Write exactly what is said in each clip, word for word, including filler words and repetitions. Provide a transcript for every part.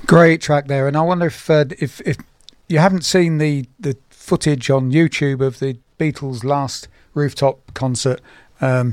Great track there, and I wonder if uh, if if you haven't seen the the footage on YouTube of the Beatles' last rooftop concert, um,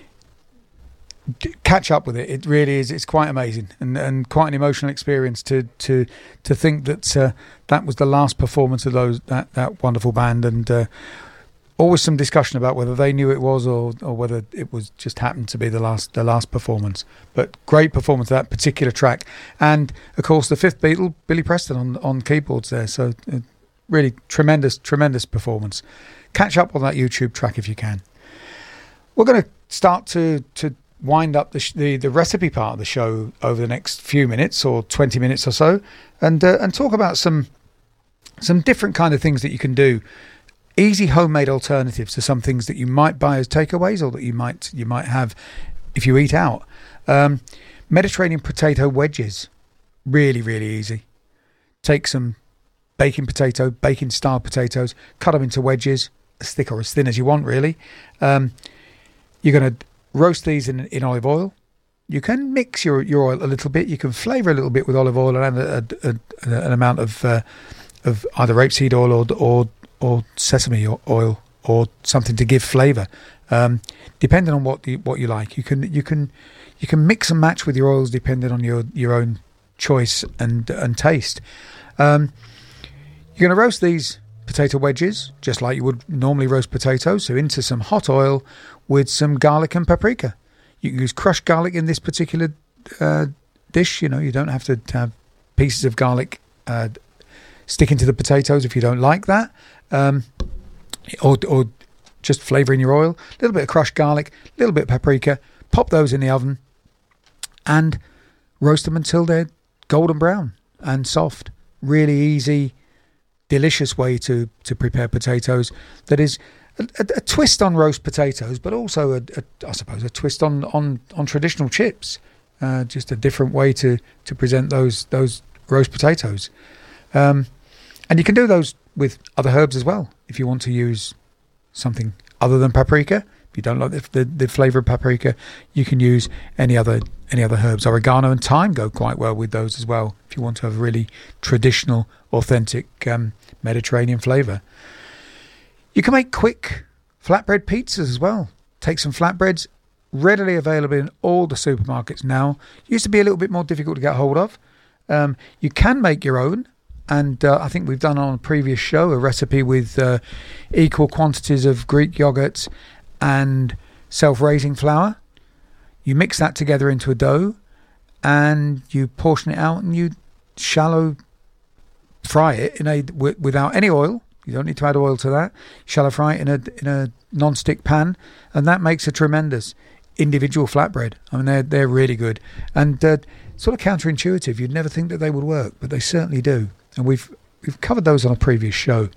catch up with it. It really is. It's quite amazing and, and quite an emotional experience to to to think that uh, that was the last performance of those that that wonderful band, and uh, always some discussion about whether they knew it was or or whether it was just happened to be the last the last performance. But great performance of that particular track, and of course the fifth Beatle, Billy Preston on on keyboards there. So uh, really tremendous tremendous performance. Catch up on that YouTube track if you can. We're going to start to to wind up the, sh- the the recipe part of the show over the next few minutes or twenty minutes or so, and uh, and talk about some some different kind of things that you can do. Easy homemade alternatives to some things that you might buy as takeaways or that you might you might have if you eat out. Um, Mediterranean potato wedges, really really easy. Take some baking potato, baking style potatoes, cut them into wedges, as thick or as thin as you want really. Um, you're going to roast these in in olive oil. You can mix your, your oil a little bit. You can flavour a little bit with olive oil and add a, a, a, an amount of uh, of either rapeseed oil or or or sesame oil or something to give flavour, um, depending on what you, what you like. You can you can you can mix and match with your oils depending on your, your own choice and and taste. Um, you're going to roast these potato wedges just like you would normally roast potatoes. So into some hot oil with some garlic and paprika. You can use crushed garlic in this particular uh, dish. You know, you don't have to have pieces of garlic uh, sticking to the potatoes if you don't like that. Um, or, or just flavouring your oil, a little bit of crushed garlic, a little bit of paprika, pop those in the oven and roast them until they're golden brown and soft. Really easy, delicious way to, to prepare potatoes that is a, a, a twist on roast potatoes, but also, a, a, I suppose, a twist on, on, on traditional chips. Uh, just a different way to, to present those those roast potatoes. Um, and you can do those with other herbs as well. If you want to use something other than paprika, if you don't like the, the, the flavour of paprika, you can use any other any other herbs. Oregano and thyme go quite well with those as well, if you want to have a really traditional, authentic um, Mediterranean flavour. You can make quick flatbread pizzas as well. Take some flatbreads, readily available in all the supermarkets now. Used to be a little bit more difficult to get hold of. Um, you can make your own. And uh, I think we've done on a previous show a recipe with uh, equal quantities of Greek yogurt and self-raising flour. You mix that together into a dough and you portion it out and you shallow fry it in a w- without any oil. You don't need to add oil to that. Shallow fry it in a in a non-stick pan, and that makes a tremendous individual flatbread. I mean, they're they're really good and uh, sort of counterintuitive. You'd never think that they would work, but they certainly do. And we've we've covered those on a previous show.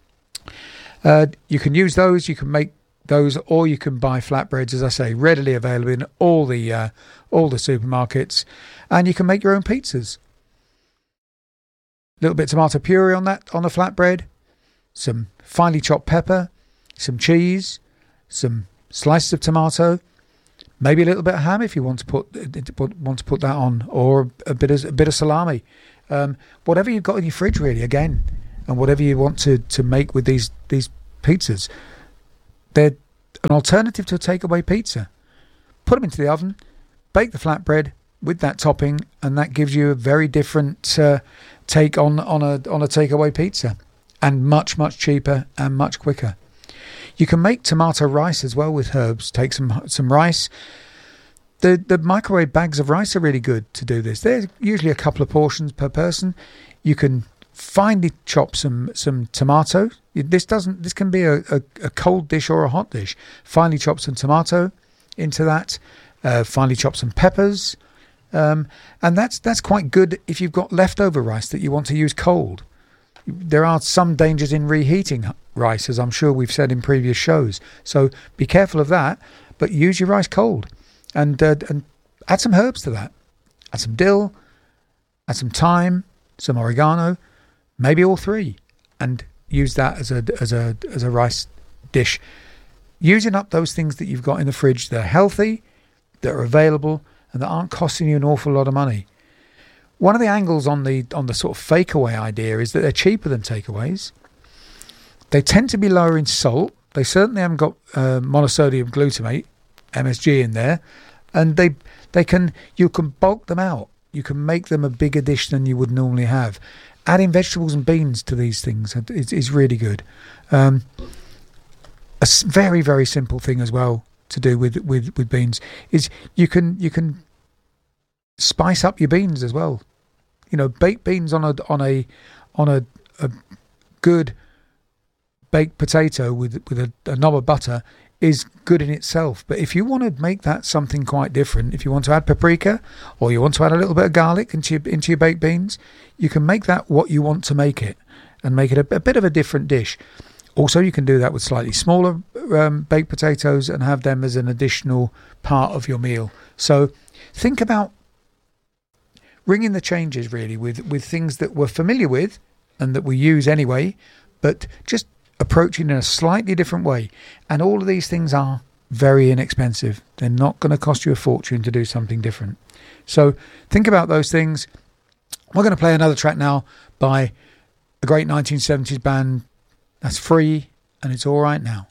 Uh, you can use those, you can make those, or you can buy flatbreads, as I say, readily available in all the uh, all the supermarkets, and you can make your own pizzas. A little bit of tomato puree on that on the flatbread, some finely chopped pepper, some cheese, some slices of tomato, maybe a little bit of ham if you want to put want to put that on, or a bit of a bit of salami. Um, whatever you've got in your fridge, really, again, and whatever you want to, to make with these these pizzas, they're an alternative to a takeaway pizza. Put them into the oven, bake the flatbread with that topping, and that gives you a very different uh, take on on a on a takeaway pizza, and much much cheaper and much quicker. You can make tomato rice as well with herbs. Take some some rice. The the microwave bags of rice are really good to do this. They're usually a couple of portions per person. You can finely chop some some tomato. This doesn't. This can be a, a, a cold dish or a hot dish. Finely chop some tomato into that. Uh, finely chop some peppers, um, and that's that's quite good if you've got leftover rice that you want to use cold. There are some dangers in reheating rice, as I'm sure we've said in previous shows. So be careful of that. But use your rice cold. And uh, and add some herbs to that. Add some dill, add some thyme, some oregano, maybe all three, and use that as a as a as a rice dish. Using up those things that you've got in the fridge that are healthy, that are available, and that aren't costing you an awful lot of money. one of the angles on the on the sort of fake away idea is that they're cheaper than takeaways. They tend to be lower in salt. They certainly haven't got uh, monosodium glutamate, M S G, in there, and they they can you can bulk them out. You can make them a bigger dish than you would normally have. Adding vegetables and beans to these things is, is really good. Um, a very very simple thing as well to do with, with, with beans is you can you can spice up your beans as well. You know, baked beans on a on a on a, a good baked potato with with a, a knob of butter is good in itself. But if you want to make that something quite different, if you want to add paprika or you want to add a little bit of garlic into your, into your baked beans, you can make that what you want to make it and make it a, a bit of a different dish. Also, you can do that with slightly smaller um, baked potatoes and have them as an additional part of your meal. So think about bringing the changes really with, with things that we're familiar with and that we use anyway, but just approaching in a slightly different way. And all of these things are very inexpensive. They're not going to cost you a fortune to do something different. So think about those things. We're going to play another track now by a great nineteen seventies band that's free and it's all right now.